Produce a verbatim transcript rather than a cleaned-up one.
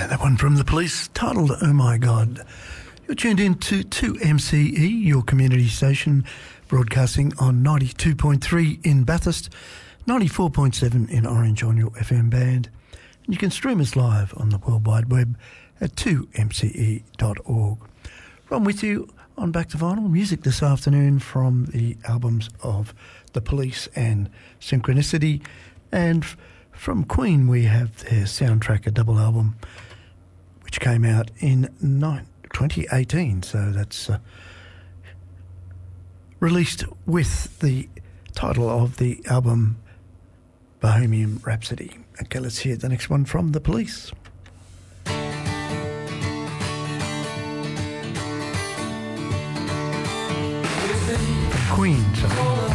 That one from The Police, titled Oh My God. You're tuned in to two M C E, your community station, broadcasting on ninety-two point three in Bathurst, ninety-four point seven in Orange on your F M band. And you can stream us live on the World Wide Web at two m c e dot org. I'm with you on Back to Vinyl music this afternoon from the albums of The Police and Synchronicity. And f- from Queen we have their soundtrack, a double album, which came out in twenty eighteen, so that's uh, released with the title of the album Bohemian Rhapsody. Okay, let's hear the next one from The Police. Queen, sorry.